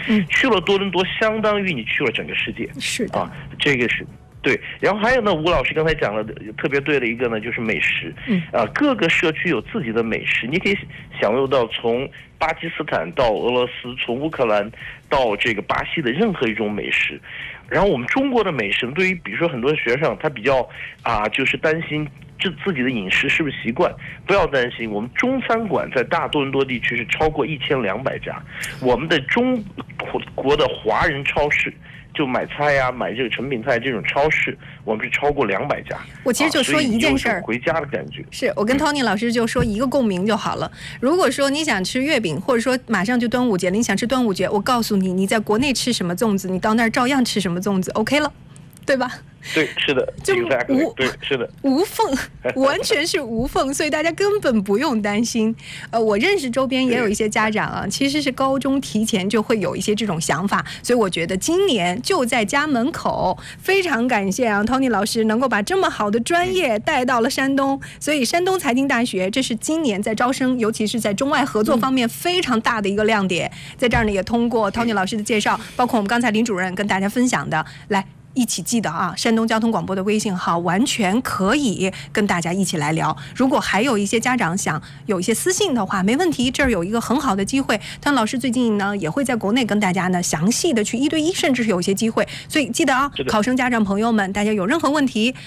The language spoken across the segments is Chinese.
去了多伦多相当于你去了整个世界。 是的， 这个是。对，然后还有呢，吴老师刚才讲了特别对的一个呢，就是美食。各个社区有自己的美食，你可以享受到从巴基斯坦到俄罗斯，从乌克兰到这个巴西的任何一种美食。然后我们中国的美食，对于比如说很多学生他比较就是担心自己的饮食是不是习惯，不要担心，我们中餐馆在大多伦多地区是超过1200家，我们的中国的华人超市。就买菜呀，买这个成品菜这种超市，我们是超过200家。 我其实就说一件事儿， 回家的感觉。 是我跟 Tony 老师就说一个共鸣就好了。如果说你想吃月饼，或者说马上就端午节了，你想吃端午节，我告诉你，你在国内吃什么粽子，你到那儿照样吃什么粽子 ，OK 了，对吧？ 对，是的， 就对，是的， 无缝，完全是无缝，所以大家根本不用担心。我认识周边也有一些家长啊，其实是高中提前就会有一些这种想法，所以我觉得今年就在家门口，非常感谢Tony 老师能够把这么好的专业带到了山东，所以山东财经大学这是今年在招生，尤其是在中外合作方面非常大的一个亮点。在这儿呢，也通过 Tony 老师的介绍，包括我们刚才林主任跟大家分享的，来。一起记得山东交通广播的微信号完全可以跟大家一起来聊。如果还有一些家长想有一些私信的话，没问题，这儿有一个很好的机会。汤老师最近呢也会在国内跟大家呢详细的去1对1，甚至是有一些机会，所以记得考生家长朋友们，大家有任何问题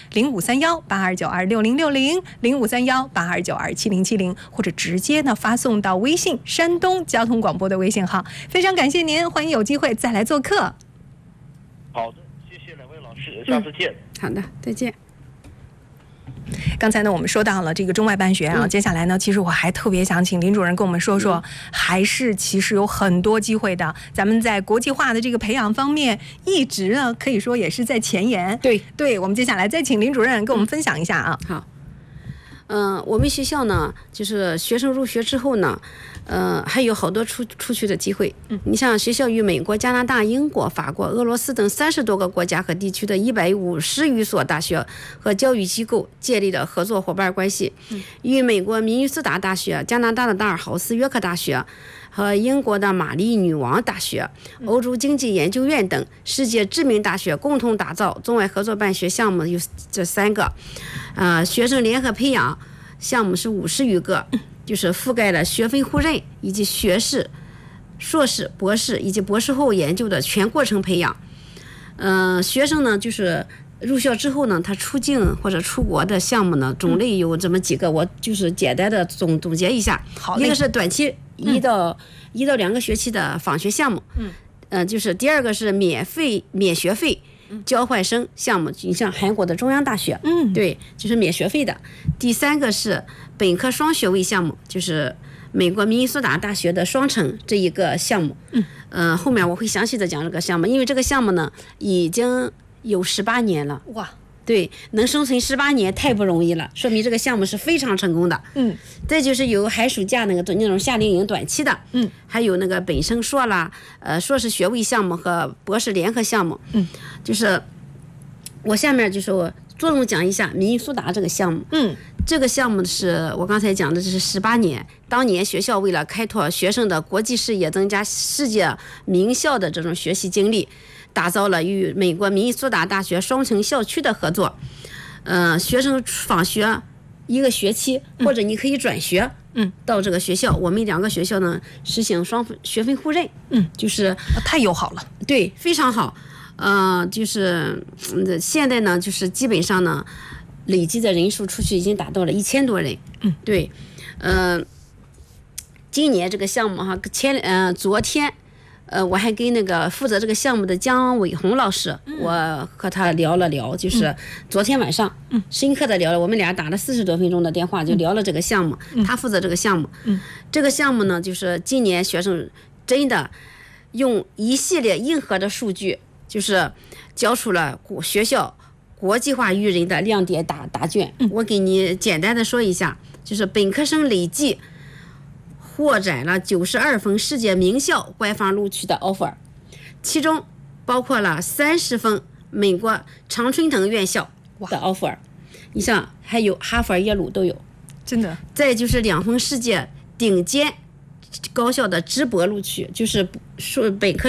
，0531-8292-6060，0531-8292-7070，或者直接呢发送到微信山东交通广播的微信号。非常感谢您，欢迎有机会再来做客。 好的。下次见。 好的，再见。刚才呢，我们说到了这个中外办学接下来呢，其实我还特别想请林主任跟我们说说，还是其实有很多机会的。咱们在国际化的这个培养方面，一直呢可以说也是在前沿。对，我们接下来再请林主任跟我们分享一下好。我们学校呢，就是学生入学之后呢，还有好多出去的机会。你像学校与美国、加拿大、英国、法国、俄罗斯等30多个国家和地区的150余所大学和教育机构建立了合作伙伴关系，与美国明尼苏达大学、加拿大的达尔豪斯约克大学和英国的玛丽女王大学、欧洲经济研究院等世界知名大学共同打造中外合作办学项目，有这3个。学生联合培养项目是50余个，就是覆盖了学分互认以及学士、硕士、博士以及博士后研究的全过程培养。学生呢，就是入校之后呢，他出境或者出国的项目呢，种类有这么几个，我就是简单的总结一下。一个是短期1到2个学期的访学项目，就是第二个是免学费交换生项目，你像韩国的中央大学，对，就是免学费的。第3个是本科双学位项目，就是美国明尼苏达大学的双城这一个项目。后面我会详细的讲这个项目，因为这个项目呢已经有18年了。哇！对，能生存18年太不容易了，说明这个项目是非常成功的。再就是有寒暑假那种夏令营短期的，还有那个本生硕啦，硕士学位项目和博士联合项目。就是我下面就是我着重讲一下明尼苏达这个项目。这个项目是我刚才讲的，这是18年。当年学校为了开拓学生的国际视野，增加世界名校的这种学习经历，打造了与美国明尼苏达大学双城校区的合作。学生访学1个学期，或者你可以转学到这个学校。我们2个学校呢实行双学分互认，就是太友好了。 对，非常好。就是现在呢，就是基本上呢，累计的人数出去已经达到了1000多人。对，今年这个项目昨天，我还跟那个负责这个项目的姜伟红老师，我和他聊了聊，就是昨天晚上，深刻的聊了，我们俩打了40多分钟的电话，就聊了这个项目。他负责这个项目，这个项目呢，就是今年学生真的用一系列硬核的数据，就是交出了学校国际化育人的亮点答卷。我给你简单的说一下，就是本科生累计获展了92封世界名校官方录取的 offer， 其中包括了30封美国常春藤院校的 offer， 你像还有哈佛、耶鲁都有， 真的。 再就是2封世界顶尖高校的直博录取，就是说本科